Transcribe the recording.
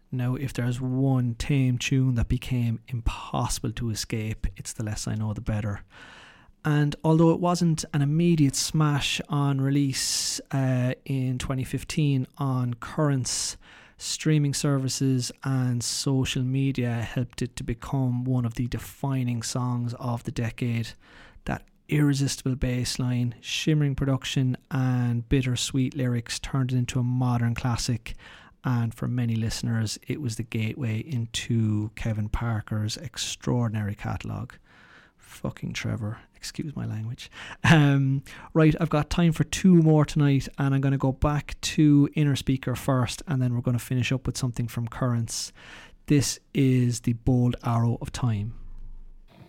Now, if there's one Tame tune that became impossible to escape, it's The Less I Know The Better. And although it wasn't an immediate smash on release in 2015 on Currents, streaming services and social media helped it to become one of the defining songs of the decade. That irresistible bass line, shimmering production and bittersweet lyrics turned it into a modern classic, and for many listeners it was the gateway into Kevin Parker's extraordinary catalogue. Fucking Trevor, excuse my language. Right, I've got time for two more tonight, and I'm going to go back to Inner Speaker first, and then we're going to finish up with something from Currents. This is The Bold Arrow of Time.